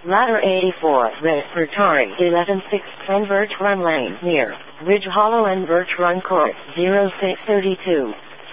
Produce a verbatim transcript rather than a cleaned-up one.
Ladder eighty-four, Red, Bertari, eleven six, ten Birch Run Lane, near Ridge Hollow and Birch Run Court, zero six three two.